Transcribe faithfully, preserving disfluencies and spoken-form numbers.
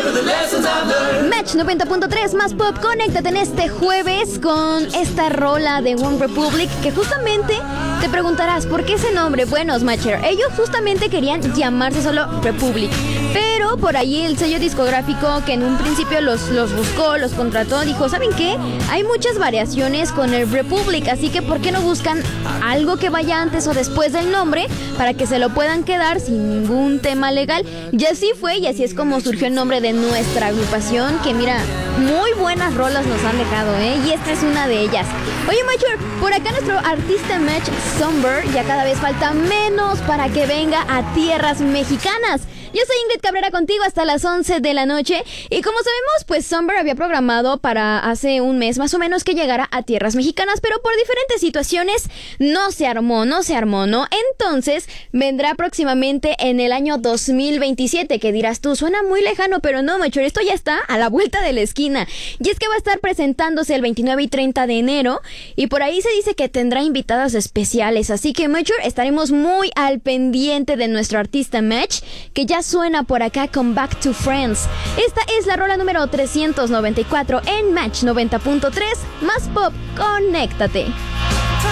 Match noventa punto tres más pop, conéctate en este jueves con esta rola de One Republic, que justamente te preguntarás, ¿por qué ese nombre? Bueno, Smasher, ellos justamente querían llamarse solo Republic, pero por ahí el sello discográfico que en un principio los, los buscó, los contrató, dijo, ¿saben qué? Hay muchas variaciones con el Republic, así que ¿por qué no buscan algo que vaya antes o después del nombre para que se lo puedan quedar sin ningún tema legal? Y así fue, y así es como surgió el nombre de nuestra agrupación, que mira, muy buenas rolas nos han dejado, ¿eh? Y esta es una de ellas. Oye, Mature, por acá nuestro artista Match Somber, ya cada vez falta menos para que venga a tierras mexicanas. Yo soy Ingrid Cabrera contigo hasta las once de la noche, y como sabemos, pues Somber había programado para hace un mes más o menos que llegara a tierras mexicanas, pero por diferentes situaciones no se armó, no se armó, ¿no? Entonces vendrá próximamente en el año dos mil veintisiete, que dirás tú, suena muy lejano, pero no, Mature, esto ya está a la vuelta de la esquina, y es que va a estar presentándose el veintinueve y treinta de enero, y por ahí se dice que tendrá invitadas especiales, así que, Mature, estaremos muy al pendiente de nuestro artista Match, que ya suena por acá con Back to Friends. Esta es la rola número trescientos noventa y cuatro en Match noventa punto tres más pop, conéctate.